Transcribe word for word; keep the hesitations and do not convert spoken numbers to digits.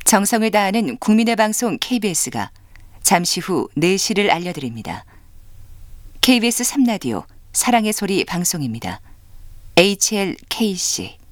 정성을 다하는 국민의 방송 케이비에스가 잠시 후 네 시를 알려드립니다. 케이비에스 삼 라디오 사랑의 소리 방송입니다. 에이치엘케이씨